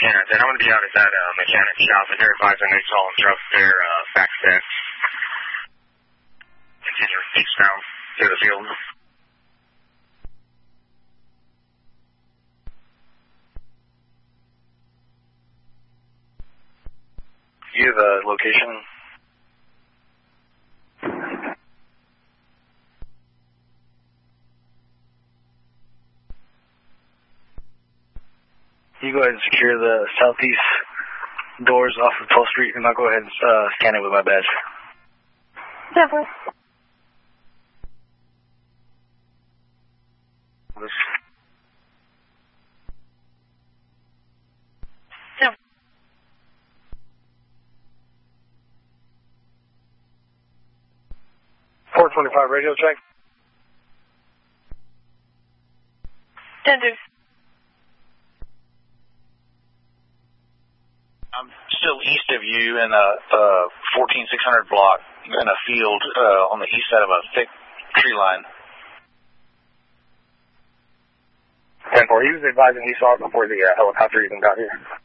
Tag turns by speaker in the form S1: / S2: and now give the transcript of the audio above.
S1: Yeah, then I'm going to be out at that mechanic shop, and they're advising they saw him drop their back set. Continue eastbound to the field.
S2: You have a location? You go ahead and secure the southeast doors off of 12th Street, and I'll go ahead and scan it with my badge.
S3: Definitely. Yeah.
S2: 425 radio check.
S3: 10-2.
S2: I'm still east of you in a 14600 block in a field on the east side of a thick tree line.
S1: 10-4, he was advising he saw it before the helicopter even got here.